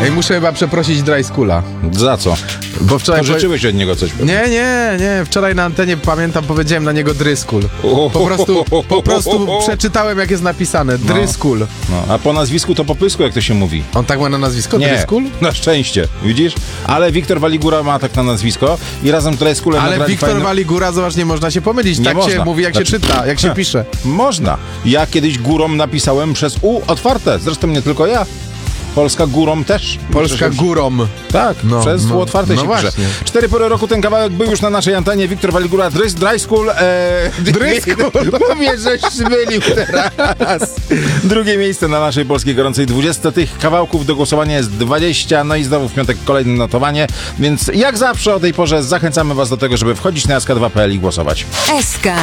Ej, muszę chyba przeprosić Dry Schoola. Za co? Bo wczoraj... Pożyczyłeś od niego coś? Nie. Wczoraj na antenie, pamiętam, powiedziałem na niego Dryskul. Po prostu przeczytałem, jak jest napisane. Dryskul. No, a po nazwisku to po pysku, jak to się mówi. On tak ma na nazwisko? Nie, Dryskul? na szczęście, widzisz? Ale Wiktor Waligura ma tak na nazwisko i razem z Driskulem Ale nagrali Wiktor fajną... Waligura, zobacz, nie można się pomylić. Nie Tak można. się mówi, jak się czyta, jak się pisze. Można. Ja kiedyś górą napisałem przez U otwarte. Zresztą nie tylko ja. Polska górą też. Polska górą. Tak, przez U otwarte się właśnie. pisze. 4 pory roku ten kawałek był już na naszej antenie. Wiktor Waligura, Dry School. Dryskul. Mówię, żeś zmylił teraz. Drugie miejsce na naszej polskiej gorącej 20. Tych kawałków do głosowania jest 20. No i znowu w piątek kolejne notowanie. Więc jak zawsze o tej porze zachęcamy was do tego, żeby wchodzić na sk2.pl i głosować. SK